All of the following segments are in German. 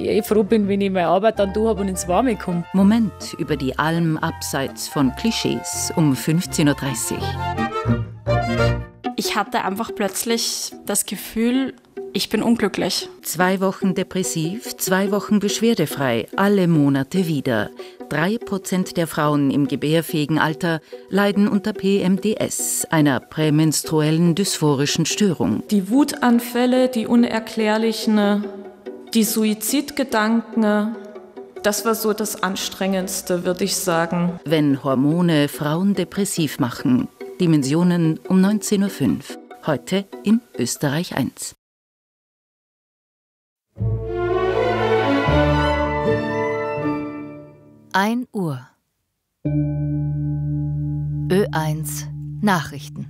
ich froh bin, wenn ich meine Arbeit dann da habe und ins Warme komme. Moment über die Alm abseits von Klischees um 15.30 Uhr. Ich hatte einfach plötzlich das Gefühl, ich bin unglücklich. 2 Wochen depressiv, 2 Wochen beschwerdefrei, alle Monate wieder. 3% der Frauen im gebärfähigen Alter leiden unter PMDS, einer prämenstruellen dysphorischen Störung. Die Wutanfälle, die unerklärlichen, die Suizidgedanken, das war so das Anstrengendste, würde ich sagen. Wenn Hormone Frauen depressiv machen. Dimensionen um 19.05 Uhr. Heute in Österreich 1. Uhr. Ö1 Nachrichten.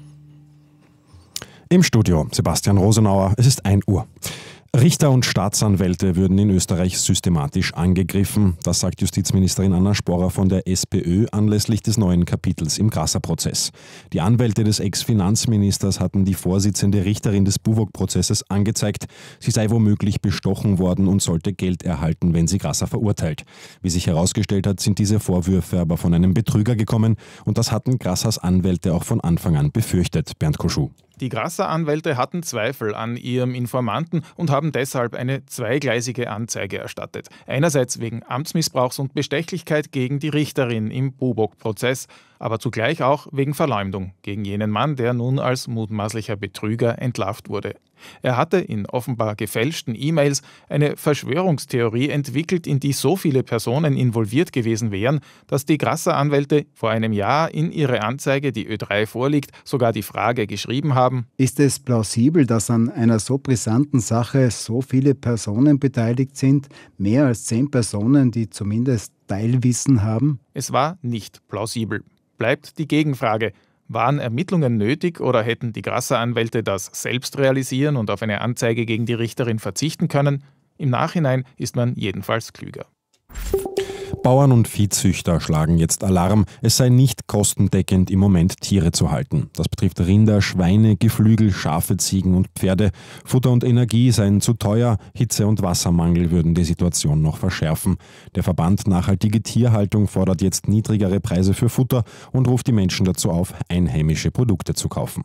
Im Studio Sebastian Rosenauer. Es ist 1 Uhr. Richter und Staatsanwälte würden in Österreich systematisch angegriffen. Das sagt Justizministerin Anna Sporrer von der SPÖ anlässlich des neuen Kapitels im Grasser-Prozess. Die Anwälte des Ex-Finanzministers hatten die Vorsitzende Richterin des Buwog-Prozesses angezeigt. Sie sei womöglich bestochen worden und sollte Geld erhalten, wenn sie Grasser verurteilt. Wie sich herausgestellt hat, sind diese Vorwürfe aber von einem Betrüger gekommen und das hatten Grassers Anwälte auch von Anfang an befürchtet. Bernd Koschuh. Die Grasser-Anwälte hatten Zweifel an ihrem Informanten und haben deshalb eine zweigleisige Anzeige erstattet. Einerseits wegen Amtsmissbrauchs und Bestechlichkeit gegen die Richterin im Buwog-Prozess, aber zugleich auch wegen Verleumdung gegen jenen Mann, der nun als mutmaßlicher Betrüger entlarvt wurde. Er hatte in offenbar gefälschten E-Mails eine Verschwörungstheorie entwickelt, in die so viele Personen involviert gewesen wären, dass die Grasser-Anwälte vor einem Jahr in ihre Anzeige, die Ö3 vorliegt, sogar die Frage geschrieben haben: Ist es plausibel, dass an einer so brisanten Sache so viele Personen beteiligt sind? Mehr als 10 Personen, die zumindest Teilwissen haben? Es war nicht plausibel. Bleibt die Gegenfrage: Waren Ermittlungen nötig oder hätten die Grasser-Anwälte das selbst realisieren und auf eine Anzeige gegen die Richterin verzichten können? Im Nachhinein ist man jedenfalls klüger. Bauern und Viehzüchter schlagen jetzt Alarm. Es sei nicht kostendeckend, im Moment Tiere zu halten. Das betrifft Rinder, Schweine, Geflügel, Schafe, Ziegen und Pferde. Futter und Energie seien zu teuer. Hitze- und Wassermangel würden die Situation noch verschärfen. Der Verband Nachhaltige Tierhaltung fordert jetzt niedrigere Preise für Futter und ruft die Menschen dazu auf, einheimische Produkte zu kaufen.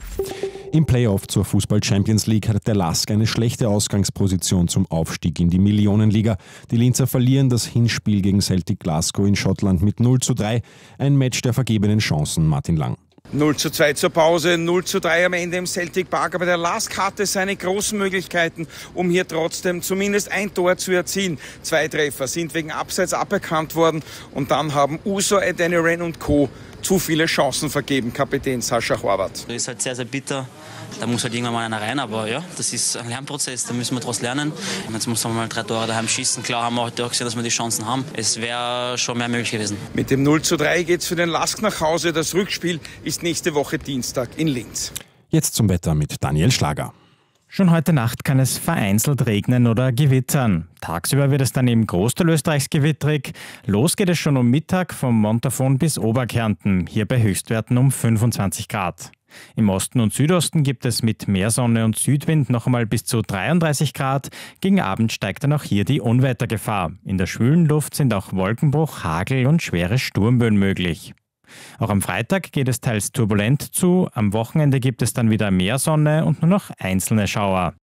Im Playoff zur Fußball-Champions League hat der LASK eine schlechte Ausgangsposition zum Aufstieg in die Millionenliga. Die Linzer verlieren das Hinspiel gegen Celtic Glasgow in Schottland mit 0:3. Ein Match der vergebenen Chancen, Martin Lang. 0:2 zur Pause, 0:3 am Ende im Celtic Park. Aber der LASK hatte seine großen Möglichkeiten, um hier trotzdem zumindest ein Tor zu erzielen. 2 Treffer sind wegen Abseits aberkannt worden. Und dann haben Uso, Adeniran und Co. zu viele Chancen vergeben, Kapitän Sascha Horvath. Das ist halt sehr, sehr bitter. Da muss halt irgendwann mal einer rein, aber ja, das ist ein Lernprozess, da müssen wir daraus lernen. Und jetzt müssen wir mal 3 Tore daheim schießen. Klar haben wir heute auch gesehen, dass wir die Chancen haben. Es wäre schon mehr möglich gewesen. Mit dem 0:3 geht es für den LASK nach Hause. Das Rückspiel ist nächste Woche Dienstag in Linz. Jetzt zum Wetter mit Daniel Schlager. Schon heute Nacht kann es vereinzelt regnen oder gewittern. Tagsüber wird es dann im Großteil Österreichs gewittrig. Los geht es schon um Mittag vom Montafon bis Oberkärnten, hier bei Höchstwerten um 25 Grad. Im Osten und Südosten gibt es mit mehr Sonne und Südwind noch einmal bis zu 33 Grad. Gegen Abend steigt dann auch hier die Unwettergefahr. In der schwülen Luft sind auch Wolkenbruch, Hagel und schwere Sturmböen möglich. Auch am Freitag geht es teils turbulent zu. Am Wochenende gibt es dann wieder mehr Sonne und nur noch einzelne Schauer.